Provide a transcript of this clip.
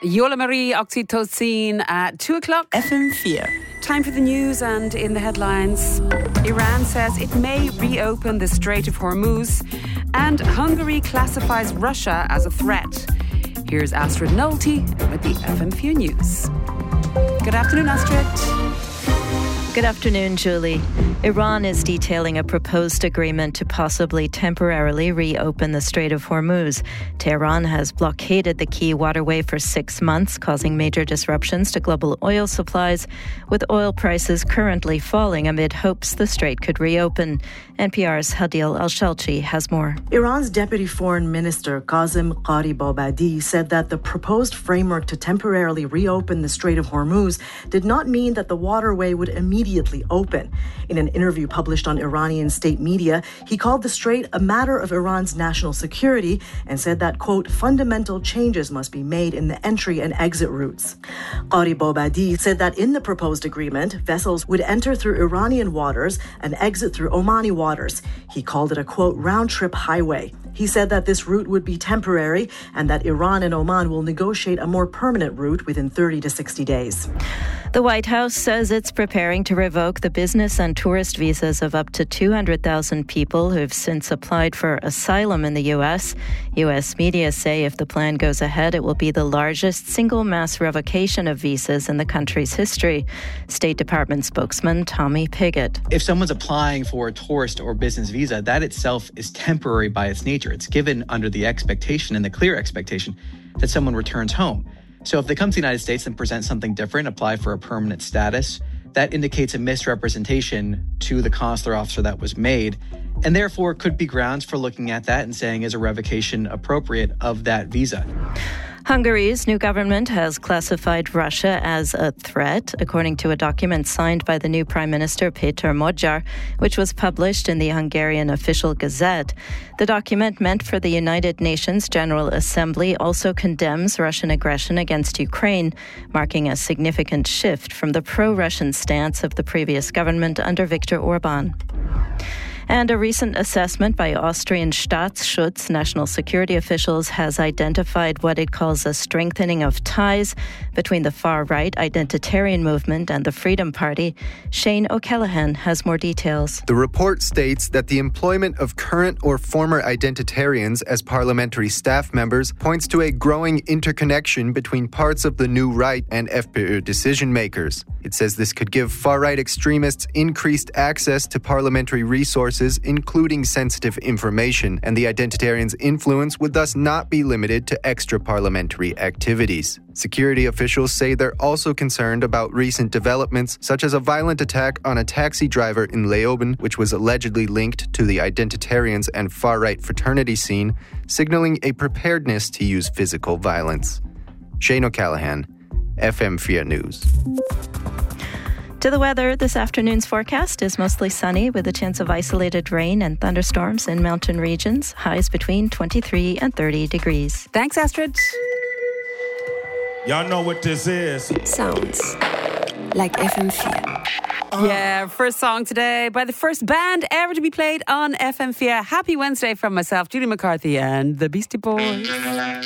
Yola Marie Oxytocin at 2 o'clock. FM4. Time for the news, and in the headlines, Iran says it may reopen the Strait of Hormuz, and Hungary classifies Russia as a threat. Here's Astrid Nolte with the FM4 News. Good afternoon, Astrid. Good afternoon, Julie. Iran is detailing a proposed agreement to possibly temporarily reopen the Strait of Hormuz. Tehran has blockaded the key waterway for 6 months, causing major disruptions to global oil supplies, with oil prices currently falling amid hopes the strait could reopen. NPR's Hadil Al-Shalchi has more. Iran's Deputy Foreign Minister Qasem Gharibabadi said that the proposed framework to temporarily reopen the Strait of Hormuz did not mean that the waterway would immediately open. In an interview published on Iranian state media, he called the strait a matter of Iran's national security and said that, quote, fundamental changes must be made in the entry and exit routes. Gharibabadi said that in the proposed agreement, vessels would enter through Iranian waters and exit through Omani waters. He called it a, quote, round-trip highway. He said that this route would be temporary and that Iran and Oman will negotiate a more permanent route within 30 to 60 days. The White House says it's preparing to revoke the business and tourist visas of up to 200,000 people who've since applied for asylum in the U.S. U.S. media say if the plan goes ahead, it will be the largest single mass revocation of visas in the country's history. State Department spokesman Tommy Pigott. If someone's applying for a tourist or business visa, that itself is temporary by its nature. It's given under the expectation and the clear expectation that someone returns home. So if they come to the United States and present something different, apply for a permanent status, that indicates a misrepresentation to the consular officer that was made, and therefore could be grounds for looking at that and saying, is a revocation appropriate of that visa? Hungary's new government has classified Russia as a threat, according to a document signed by the new Prime Minister Péter Magyar, which was published in the Hungarian Official Gazette. The document, meant for the United Nations General Assembly, also condemns Russian aggression against Ukraine, marking a significant shift from the pro-Russian stance of the previous government under Viktor Orban. And a recent assessment by Austrian Staatsschutz national security officials has identified what it calls a strengthening of ties between the far-right identitarian movement and the Freedom Party. Shane O'Callaghan has more details. The report states that the employment of current or former identitarians as parliamentary staff members points to a growing interconnection between parts of the new right and FPÖ decision-makers. It says this could give far-right extremists increased access to parliamentary resources, including sensitive information, and the identitarians' influence would thus not be limited to extra-parliamentary activities. Security officials say they're also concerned about recent developments, such as a violent attack on a taxi driver in Leoben, which was allegedly linked to the identitarians and far-right fraternity scene, signaling a preparedness to use physical violence. Shane O'Callaghan, FM4 News. To the weather, this afternoon's forecast is mostly sunny with a chance of isolated rain and thunderstorms in mountain regions, highs between 23 and 30 degrees. Thanks, Astrid. Y'all know what this is. Sounds like FM4. Yeah, first song today by the first band ever to be played on FM4. Happy Wednesday from myself, Julie McCarthy, and the Beastie Boys.